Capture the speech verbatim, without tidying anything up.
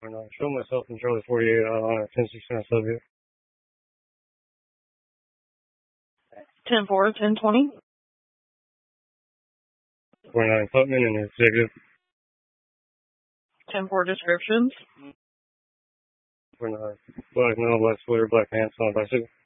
When I show myself in Charlie forty-eight on a ten sixty-nine subject. ten four, ten twenty. twenty-nine Putman and executive. ten four descriptions. twenty-nine black male, black sweater, black pants on a bicycle.